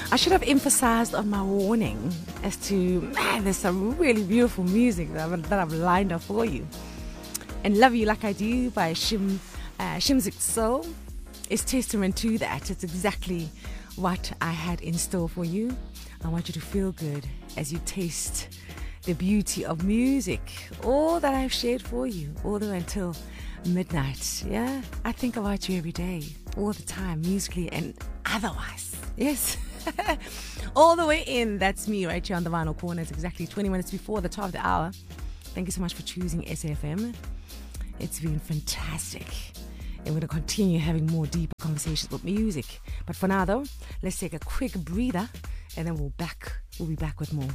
I should have emphasized on my warning as to, man, there's some really beautiful music that I've lined up for you. And Love You Like I Do by Shimzik Soul is testament to that. It's exactly what I had in store for you. I want you to feel good as you taste the beauty of music, all that I've shared for you, all the way until midnight. Yeah, I think about you every day, all the time, musically and otherwise. Yes. All the way in, that's me right here on the Vinyl Corner. It's exactly 20 minutes before the top of the hour. Thank you so much for choosing SAFM. It's been fantastic. And we're going to continue having more deeper conversations with music. But for now, though, let's take a quick breather and then we'll be back with more.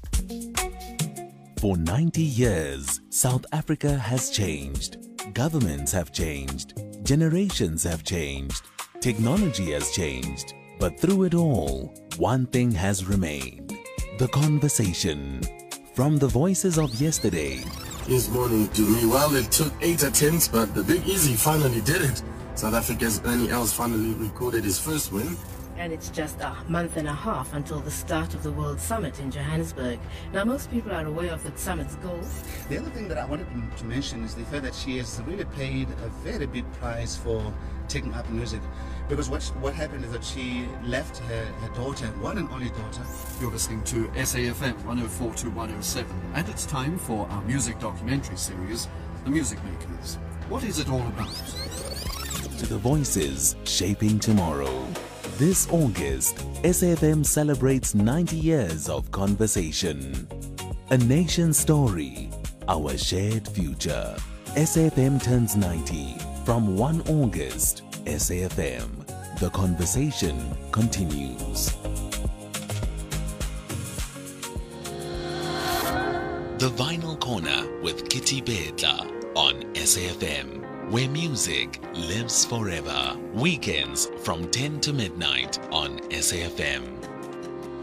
For 90 years, South Africa has changed. Governments have changed. Generations have changed. Technology has changed. But through it all, one thing has remained. The conversation. From the voices of yesterday. This morning to me, well, it took 8 attempts, but the Big Easy finally did it. South Africa's Bernie Els finally recorded his first win. And it's just a month and a half until the start of the World Summit in Johannesburg. Now, most people are aware of the summit's goals. The other thing that I wanted to mention is the fact that she has really paid a very big price for taking up music. Because what happened is that she left her daughter, one and only daughter. You're listening to SAFM 104 to 107, and it's time for our music documentary series, The Music Makers. What is it all about? To the voices shaping tomorrow. This August, SAFM celebrates 90 years of conversation. A nation's story, our shared future. SAFM turns 90 from 1 August. SAFM, the conversation continues. The Vinyl Corner with Kitty Bedla on SAFM, where music lives forever. Weekends from 10 to midnight on SAFM.